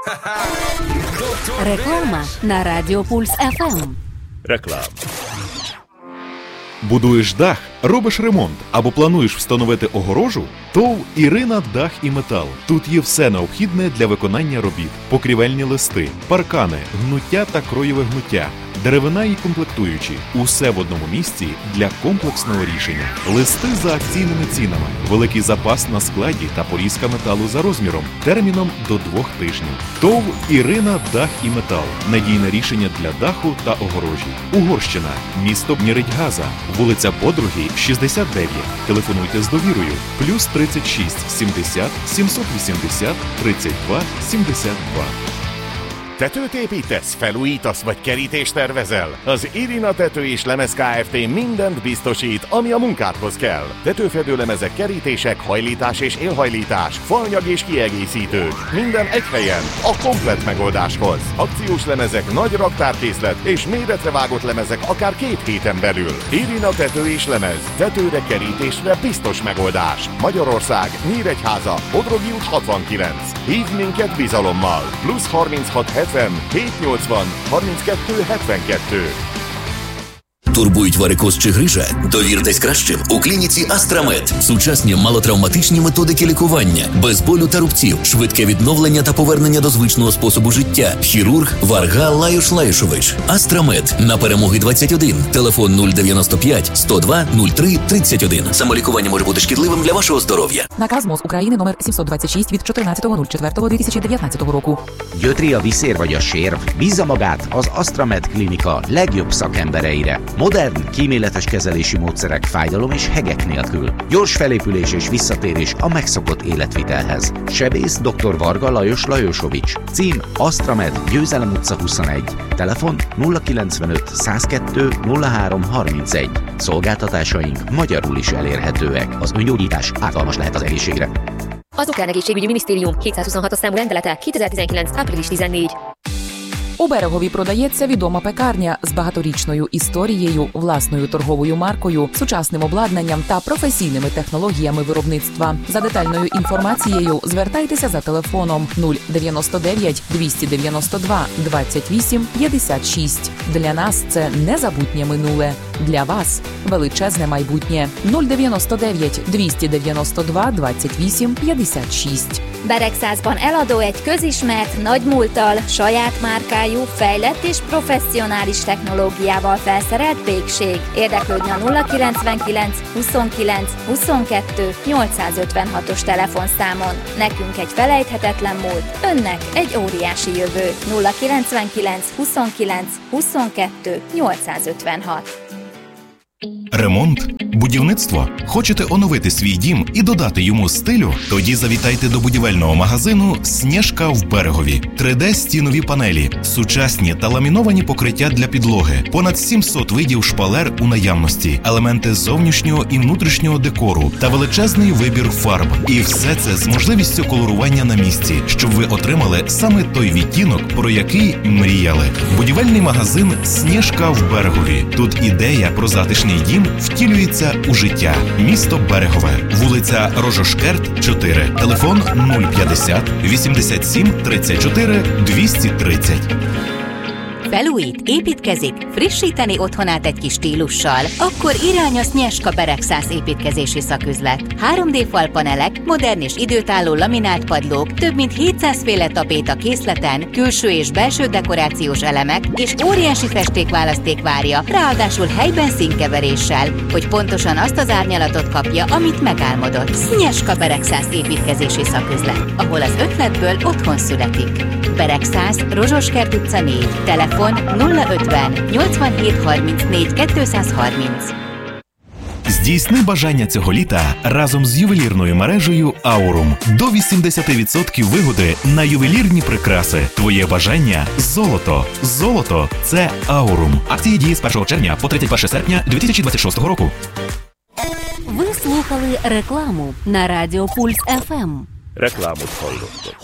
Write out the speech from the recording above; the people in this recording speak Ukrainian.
Реклама на Радіо Пульс ФМ. Реклама. Будуєш дах, робиш ремонт або плануєш встановити огорожу? ТОВ «Ірина Дах і Метал». Тут є все необхідне для виконання робіт. Покрівельні листи, паркани, гнуття та кроєве гнуття, деревина і комплектуючі. Усе в одному місці для комплексного рішення. Листи за акційними цінами. Великий запас на складі та порізка металу за розміром. Терміном до 2 тижнів. ТОВ «Ірина Дах і Метал». Надійне рішення для даху та огорожі. Угорщина. Місто Нєредьгаза. Вулиця Подруги, 69. Телефонуйте з довірою. Плюс 36 70 780 32 72. Tetőt építesz, felújítasz vagy kerítést tervezel? Az Irina Tető és Lemez Kft. Mindent biztosít, ami a munkádhoz kell. Tetőfedőlemezek, kerítések, hajlítás és élhajlítás, faanyag és kiegészítők. Minden egy helyen, a komplett megoldáshoz. Akciós lemezek, nagy raktárkészlet és méretre vágott lemezek akár 2 héten belül. Irina Tető és Lemez. Tetőre, kerítésre biztos megoldás. Magyarország, Nyíregyháza, Bodrogi út 69. Hívd minket bizalommal. Plusz 36 70 780 32 72. Турбують варикоз чи грижа? Довіртесь кращим у клініці Астрамед. Сучасні малотравматичні методики лікування, без болю та рубців, швидке відновлення та повернення до звичного способу життя. Хірург Варга Лайош Лайошович. Астрамед. На Перемоги 21. Телефон 095 102 03 31. Самолікування може бути шкідливим для вашого здоров'я. Наказ МОЗ України номер 726 від 14.04.2019 року. Gyötri a viszér vagy a sérv? Bízza magát az Astramed Klinika legjobb szakembereire. Modern, kíméletes kezelési módszerek fájdalom és hegek nélkül. Gyors felépülés és visszatérés a megszokott életvitelhez. Sebész dr. Varga Lajos Lajosovics. Cím Astramed, Győzelem utca 21. Telefon 095 102 03 31. Szolgáltatásaink magyarul is elérhetőek. Az öngyógyítás ártalmas lehet az egészségre. Az Ukrán Egészségügyi Minisztérium 726-os számú rendelete 2019. április 14. У Берегові продається відома пекарня з багаторічною історією, власною торговою маркою, сучасним обладнанням та професійними технологіями виробництва. За детальною інформацією звертайтеся за телефоном 099 292 28 56. Для нас це незабутнє минуле. Для вас величезне майбутнє. 099 292 28 56. Beregszázban eladó egy közismert, nagy múlttal, saját márkájú, fejlett és professzionális technológiával felszerelt pékség. Érdeklődni a 099 29 22 856-os telefonszámon. Nekünk egy felejthetetlen múlt, önnek egy óriási jövő. 099 29 22 856. Ремонт? Будівництво? Хочете оновити свій дім і додати йому стилю? Тоді завітайте до будівельного магазину «Снєжка» в Берегові. 3D-стінові панелі, сучасні та ламіновані покриття для підлоги, понад 700 видів шпалер у наявності, елементи зовнішнього і внутрішнього декору та величезний вибір фарб. І все це з можливістю колорування на місці, щоб ви отримали саме той відтінок, про який мріяли. Будівельний магазин «Снєжка» в Берегові. Тут ідея про затишний дім втілюється у життя. Місто Берегове. Вулиця Рожошкерт, 4. Телефон 050 87 34 230. Felújít, építkezik, frissíteni otthonát egy kis stílussal? Akkor irány a Снєжка Beregszász építkezési szaküzlet. 3D falpanelek, modern és időtálló laminált padlók, több mint 700 féle tapéta készleten, külső és belső dekorációs elemek és óriási festékválaszték várja, ráadásul helyben színkeveréssel, hogy pontosan azt az árnyalatot kapja, amit megálmodott. Снєжка Beregszász építkezési szaküzlet, ahol az ötletből otthon születik. Beregszász, Rozsoskert utca 4, telefon 050 87 34 230. Здійсни бажання цього літа разом з ювелірною мережею «Аурум». До 80% вигоди на ювелірні прикраси. Твоє бажання – золото. Золото – це «Аурум». Акції дії з 1 червня по 31 серпня 2026 року. Ви слухали рекламу на Радіо Пульс ФМ. Reklámot hallottak.